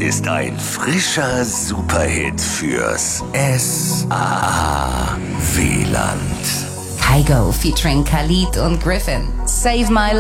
ist ein frischer Superhit fürs S-A-W-Land. Kygo featuring Khalid und Griffin. Save My